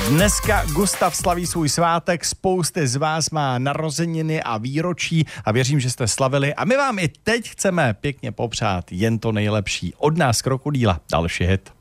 Dneska Gustav slaví svůj svátek, spousty z vás má narozeniny a výročí a věřím, že jste slavili a my vám i teď chceme pěkně popřát jen to nejlepší. Od nás Krokodýla, další hit.